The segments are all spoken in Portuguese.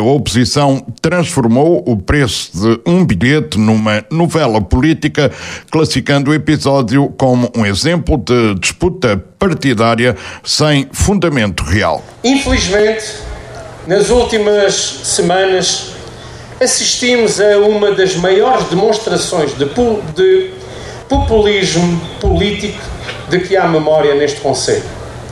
oposição transformou o preço de um bilhete numa novela política, classificando o episódio como um exemplo de disputa partidária sem fundamento real. Infelizmente, nas últimas semanas, assistimos a uma das maiores demonstrações de populismo político de que há memória neste concelho.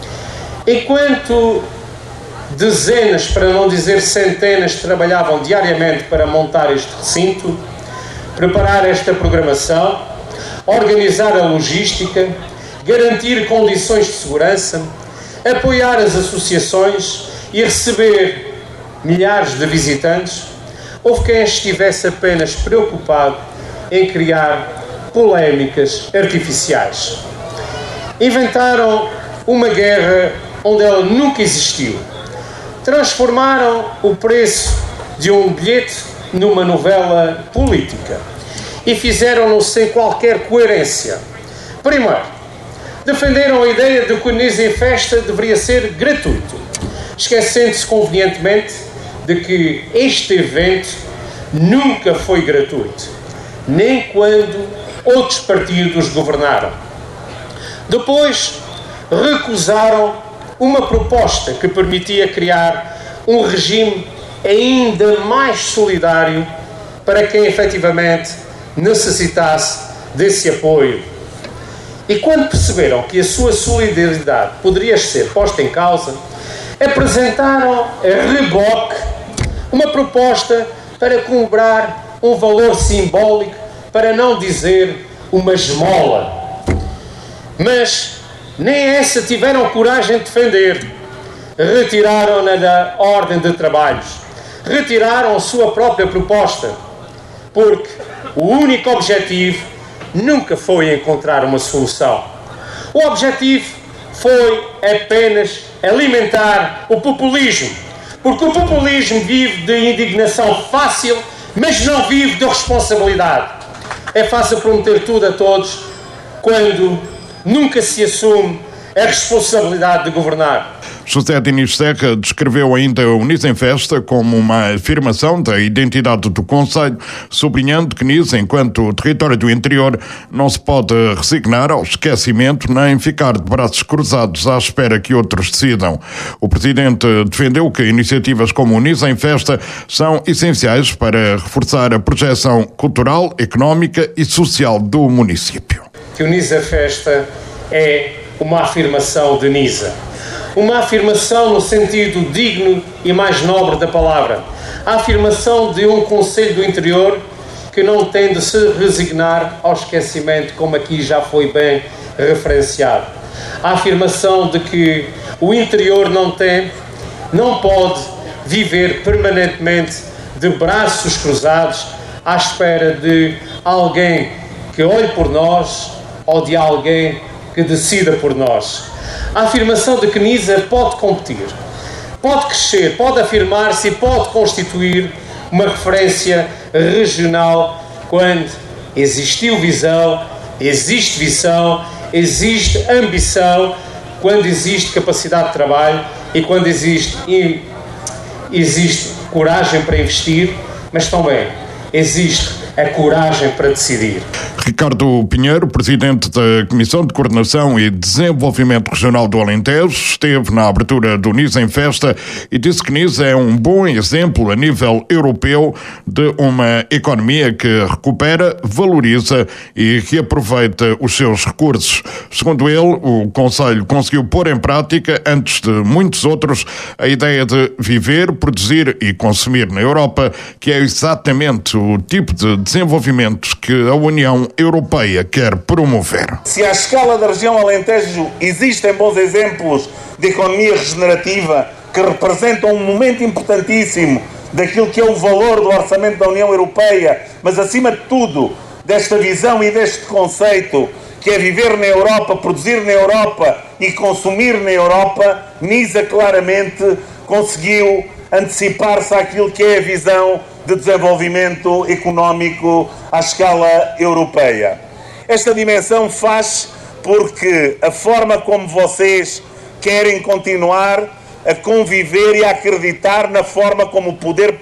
Enquanto dezenas, para não dizer centenas, trabalhavam diariamente para montar este recinto, preparar esta programação, organizar a logística, garantir condições de segurança, apoiar as associações e receber milhares de visitantes, houve quem estivesse apenas preocupado em criar polémicas artificiais. Inventaram uma guerra onde ela nunca existiu. Transformaram o preço de um bilhete numa novela política e fizeram-no sem qualquer coerência. Primeiro, defenderam a ideia de que o Niza em Festa deveria ser gratuito, esquecendo-se convenientemente de que este evento nunca foi gratuito, nem quando outros partidos governaram. Depois, recusaram uma proposta que permitia criar um regime ainda mais solidário para quem efetivamente necessitasse desse apoio. E quando perceberam que a sua solidariedade poderia ser posta em causa, apresentaram a reboque uma proposta para cobrar um valor simbólico, para não dizer uma esmola. Mas nem essa tiveram coragem de defender. Retiraram-na da ordem de trabalhos. Retiraram a sua própria proposta. Porque o único objetivo nunca foi encontrar uma solução. O objetivo foi apenas alimentar o populismo. Porque o populismo vive de indignação fácil, mas não vive de responsabilidade. É fácil prometer tudo a todos quando nunca se assume a responsabilidade de governar. José Diniz Serra descreveu ainda o Niza em Festa como uma afirmação da identidade do concelho, sublinhando que Niza, enquanto território do interior, não se pode resignar ao esquecimento nem ficar de braços cruzados à espera que outros decidam. O presidente defendeu que iniciativas como o Niza em Festa são essenciais para reforçar a projeção cultural, económica e social do município. Que o Niza Festa é uma afirmação de Niza. Uma afirmação no sentido digno e mais nobre da palavra. A afirmação de um concelho do interior que não tem de se resignar ao esquecimento, como aqui já foi bem referenciado. A afirmação de que o interior não pode viver permanentemente de braços cruzados à espera de alguém que olhe por nós ou de alguém que decida por nós. A afirmação de que Niza pode competir, pode crescer, pode afirmar-se e pode constituir uma referência regional quando existiu visão, existe quando existe capacidade de trabalho e quando existe coragem para investir, mas também existe a coragem para decidir. Ricardo Pinheiro, presidente da Comissão de Coordenação e Desenvolvimento Regional do Alentejo, esteve na abertura do Niza em Festa e disse que Niza é um bom exemplo a nível europeu de uma economia que recupera, valoriza e reaproveita os seus recursos. Segundo ele, o concelho conseguiu pôr em prática, antes de muitos outros, a ideia de viver, produzir e consumir na Europa, que é exatamente o tipo de desenvolvimento que a União Europeia quer promover. Se à escala da região Alentejo existem bons exemplos de economia regenerativa que representam um momento importantíssimo daquilo que é o valor do orçamento da União Europeia, mas acima de tudo desta visão e deste conceito que é viver na Europa, produzir na Europa e consumir na Europa, Niza claramente conseguiu antecipar-se àquilo que é a visão de desenvolvimento económico à escala europeia. Esta dimensão faz porque a forma como vocês querem continuar a conviver e a acreditar na forma como o poder